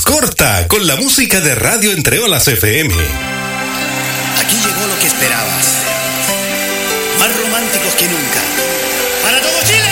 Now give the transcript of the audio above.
Corta con la música de Radio Entre Olas FM. Aquí llegó lo que esperabas. Más románticos que nunca. ¡Para todo Chile!